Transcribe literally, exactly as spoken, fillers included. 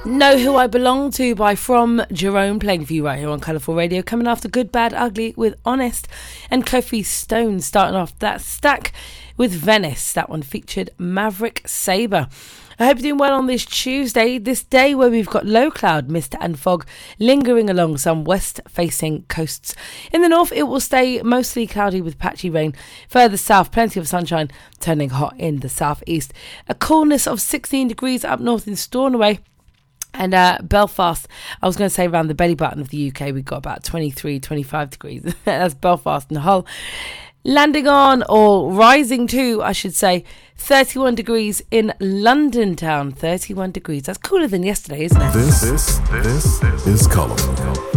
Know Who I Belong To by From Jerome, playing for you right here on Colourful Radio. Coming after Good, Bad, Ugly with Honest, and Kofi Stone starting off that stack with Venice. That one featured Maverick Sabre. I hope you're doing well on this Tuesday, this day where we've got low cloud, mist and fog lingering along some west-facing coasts. In the north, it will stay mostly cloudy with patchy rain. Further south, plenty of sunshine, turning hot in the southeast. A coolness of sixteen degrees up north in Stornoway. And uh, Belfast, I was going to say around the belly button of the U K, we've got about twenty-three, twenty-five degrees. That's Belfast and Hull. Landing on, or rising to, I should say, thirty-one degrees in London town. thirty-one degrees. That's cooler than yesterday, isn't it? This, this, this is Colourful.